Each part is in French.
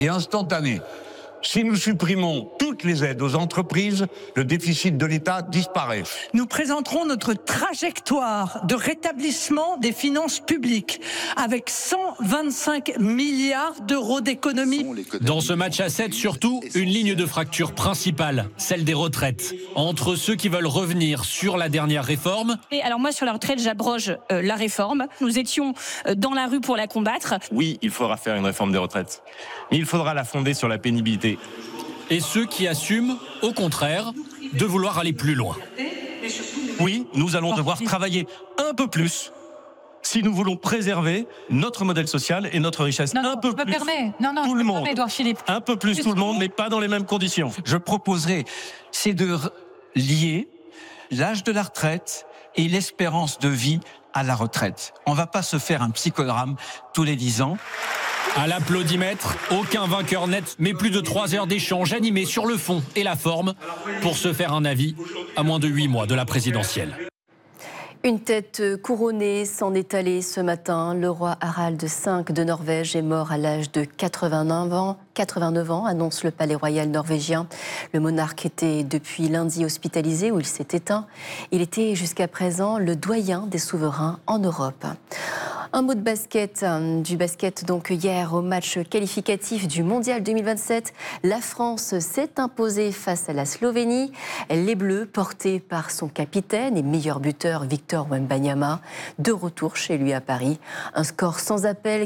et instantanée. Si nous supprimons toutes les aides aux entreprises, le déficit de l'État disparaît. Nous présenterons notre trajectoire de rétablissement des finances publiques avec 125 milliards d'euros d'économies. Dans ce match à 7, surtout, une ligne de fracture principale, celle des retraites. Entre ceux qui veulent revenir sur la dernière réforme. Et alors moi, sur la retraite, j'abroge la réforme. Nous étions dans la rue pour la combattre. Oui, il faudra faire une réforme des retraites. Mais il faudra la fonder sur la pénibilité. Et ceux qui assument, au contraire, de vouloir aller plus loin. Oui, nous allons devoir travailler un peu plus si nous voulons préserver notre modèle social et notre richesse. Non, un peu plus. Tout le monde. Édouard Philippe. Un peu plus tout le monde, mais pas dans les mêmes conditions. Je proposerai, c'est de lier l'âge de la retraite et l'espérance de vie à la retraite. On ne va pas se faire un psychodrame tous les 10 ans. À l'applaudimètre, aucun vainqueur net, mais plus de 3 heures d'échange animés sur le fond et la forme pour se faire un avis à moins de 8 mois de la présidentielle. Une tête couronnée s'en est allée ce matin. Le roi Harald V de Norvège est mort à l'âge de 89 ans, annonce le palais royal norvégien. Le monarque était depuis lundi hospitalisé où il s'est éteint. Il était jusqu'à présent le doyen des souverains en Europe. Un mot de basket, du basket donc hier au match qualificatif du Mondial 2027. La France s'est imposée face à la Slovénie. Les Bleus, portés par son capitaine et meilleur buteur Victor Wembanyama, de retour chez lui à Paris. Un score sans appel,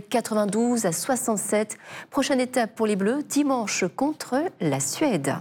92-67. Prochaine étape pour les Bleus, dimanche contre la Suède.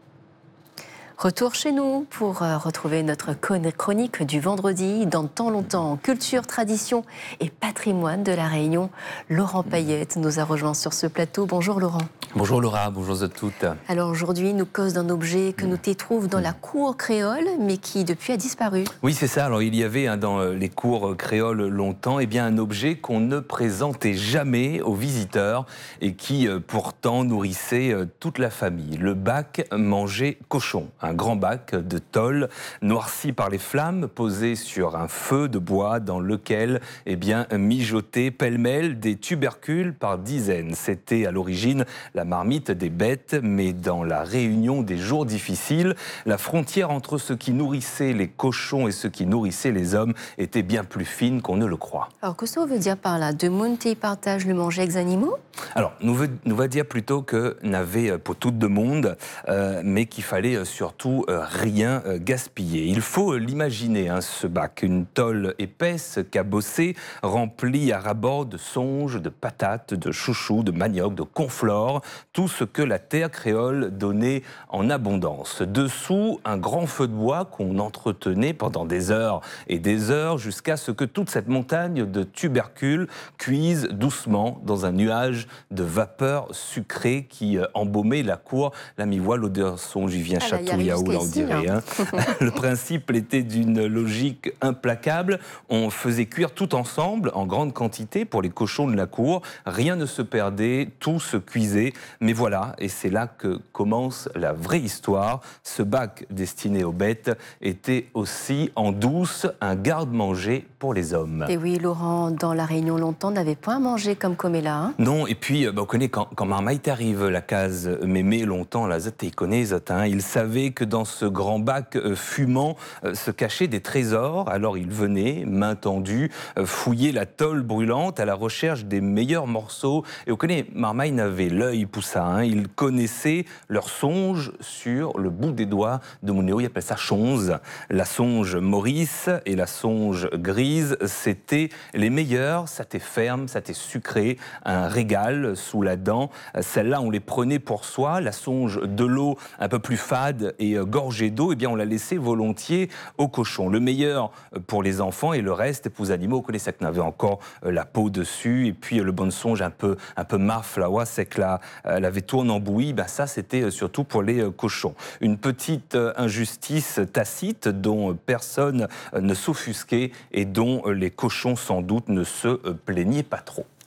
Retour chez nous pour retrouver notre chronique du vendredi. Dans tant longtemps, culture, tradition et patrimoine de la Réunion. Laurent Payette nous a rejoint sur ce plateau. Bonjour Laurent. Bonjour Laura, bonjour à toutes. Alors aujourd'hui, nous cause d'un objet que nous trouvons dans la cour créole, mais qui depuis a disparu. Oui, c'est ça. Alors il y avait dans les cours créoles longtemps un objet qu'on ne présentait jamais aux visiteurs et qui pourtant nourrissait toute la famille. Le bac manger cochon. Un grand bac de tôle noirci par les flammes, posé sur un feu de bois dans lequel mijotaient pêle-mêle des tubercules par dizaines. C'était à l'origine la marmite des bêtes, mais dans la Réunion des jours difficiles, la frontière entre ce qui nourrissait les cochons et ce qui nourrissait les hommes était bien plus fine qu'on ne le croit. Alors, qu'est-ce que ça veut dire par là? De monter partage le manger avec les animaux? Alors, nous va dire plutôt que n'avait pour tout de monde, mais qu'il fallait surtout rien gaspiller. Il faut l'imaginer, ce bac, une tôle épaisse, cabossée, remplie à ras-bord de songes, de patates, de chouchous, de manioc, de conflore, tout ce que la terre créole donnait en abondance. Dessous, un grand feu de bois qu'on entretenait pendant des heures et des heures jusqu'à ce que toute cette montagne de tubercules cuise doucement dans un nuage de vapeur sucrée qui embaumait la cour. Là, m'y voit l'odeur songe-vient chatouille. On dirait, Le principe était d'une logique implacable. On faisait cuire tout ensemble, en grande quantité, pour les cochons de la cour. Rien ne se perdait, tout se cuisait. Mais voilà, et c'est là que commence la vraie histoire. Ce bac destiné aux bêtes était aussi en douce un garde-manger pour les hommes. Et oui, Laurent, dans la Réunion longtemps, n'avait pas à manger comme Comella. Non, et puis, on connaît quand Marmaille arrive, la case mémé longtemps, la zate, il savait que dans ce grand bac fumant se cachaient des trésors. Alors il venait, main tendue, fouiller la tôle brûlante à la recherche des meilleurs morceaux. Et vous connaissez, Marmaille n'avait l'œil poussin. Il connaissait leurs songes sur le bout des doigts de Mounéo. Il appelait ça chonze. La songe Maurice et la songe grise, c'était les meilleurs. Ça était ferme, ça était sucré, un régal sous la dent. Celles-là, on les prenait pour soi. La songe de l'eau, un peu plus fade et gorgée d'eau, on la laissait volontiers aux cochons. Le meilleur pour les enfants et le reste pour les animaux. Vous connaissez ça qu'on avait encore la peau dessus et puis le bon songe un peu maf là, c'est que elle avait tourné en bouillie. Ça c'était surtout pour les cochons. Une petite injustice tacite dont personne ne s'offusquait et dont les cochons sans doute ne se plaignaient pas trop.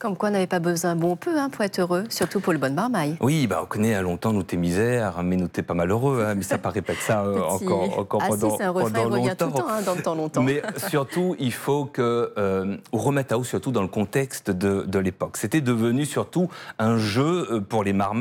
Comme quoi on n'avait pas besoin, bon on peut pour être heureux, surtout pour le bonne marmaille. Oui, on connaît à longtemps nous t'es misère, mais nous t'es pas malheureux, mais ça paraît pas que ça encore pendant, c'est un refrain, pendant il revient longtemps. tout le temps, dans le temps longtemps. Mais surtout, il faut que on remette à haut, surtout dans le contexte de l'époque. C'était devenu surtout un jeu pour les marmailles.